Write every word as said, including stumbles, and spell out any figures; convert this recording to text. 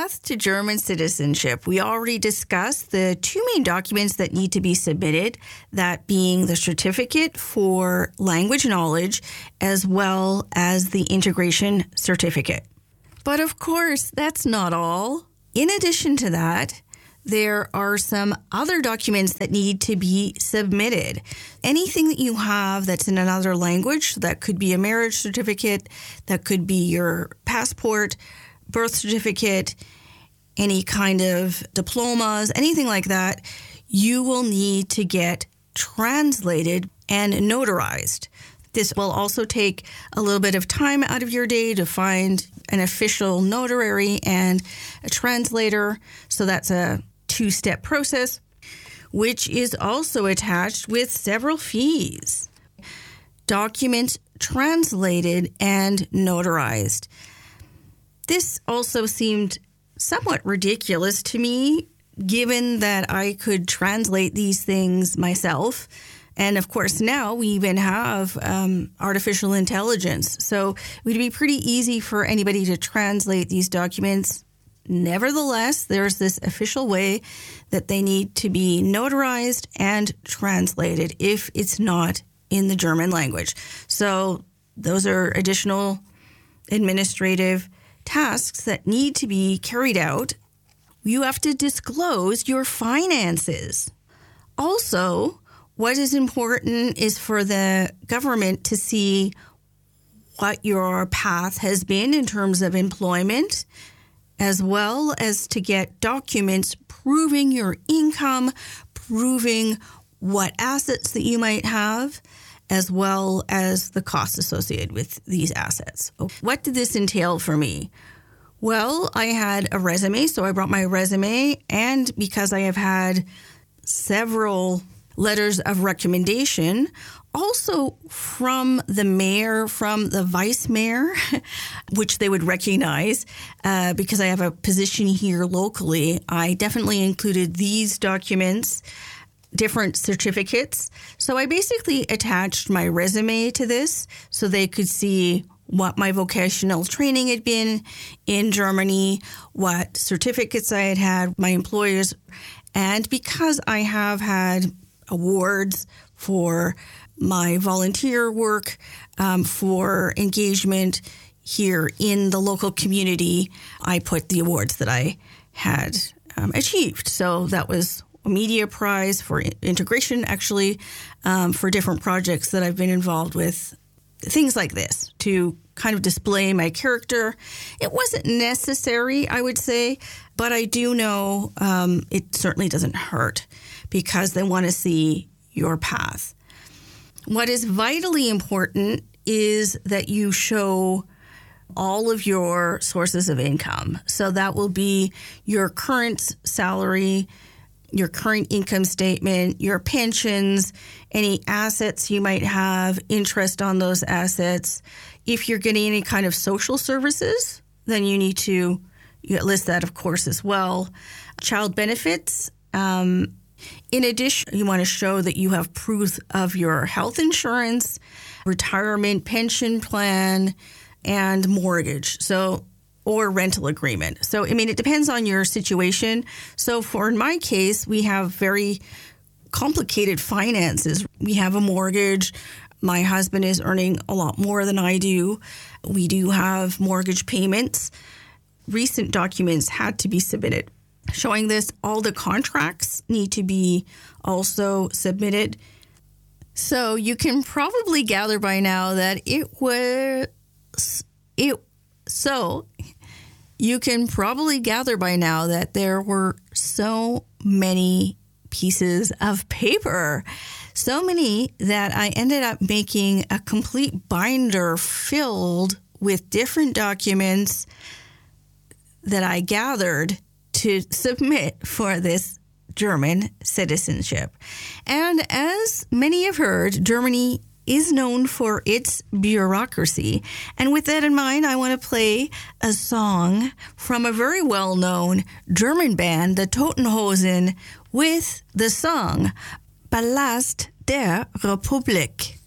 path to German citizenship. We already discussed the two main documents that need to be submitted, that being the certificate for language knowledge as well as the integration certificate. But of course, that's not all. In addition to that, there are some other documents that need to be submitted. Anything that you have that's in another language, that could be a marriage certificate, that could be your passport, birth certificate, any kind of diplomas, anything like that, you will need to get translated and notarized. This will also take a little bit of time out of your day to find an official notary and a translator. So that's a two-step process, which is also attached with several fees. Documents translated and notarized. This also seemed somewhat ridiculous to me, given that I could translate these things myself. And of course, now we even have um, artificial intelligence. So it would be pretty easy for anybody to translate these documents. Nevertheless, there's this official way that they need to be notarized and translated if it's not in the German language. So those are additional administrative tasks that need to be carried out. You have to disclose your finances. Also, what is important is for the government to see what your path has been in terms of employment, as well as to get documents proving your income, proving what assets that you might have, as well as the costs associated with these assets. What did this entail for me? Well, I had a resume, so I brought my resume, and because I have had several letters of recommendation, also from the mayor, from the vice mayor, which they would recognize uh, because I have a position here locally. I definitely included these documents, different certificates. So I basically attached my resume to this so they could see what my vocational training had been in Germany, what certificates I had had, my employers. And because I have had awards for my volunteer work, um, for engagement here in the local community, I put the awards that I had um, achieved. So that was a media prize for integration, actually, um, for different projects that I've been involved with, things like this, to kind of display my character. It wasn't necessary, I would say, but I do know um, it certainly doesn't hurt because they want to see your path. What is vitally important is that you show all of your sources of income. So that will be your current salary, your current income statement, your pensions, any assets you might have, interest on those assets. If you're getting any kind of social services, then you need to list that, of course, as well. Child benefits. Um, in addition, you want to show that you have proof of your health insurance, retirement pension plan, and mortgage. So, or rental agreement. So, I mean, it depends on your situation. So for in my case, we have very complicated finances. We have a mortgage. My husband is earning a lot more than I do. We do have mortgage payments. Recent documents had to be submitted. Showing this, all the contracts need to be also submitted. So you can probably gather by now that it was, it, so you can probably gather by now that there were so many pieces of paper, so many that I ended up making a complete binder filled with different documents that I gathered to submit for this German citizenship. And as many have heard, Germany is known for its bureaucracy. And with that in mind, I want to play a song from a very well-known German band, the Toten Hosen, with the song Palast der Republik.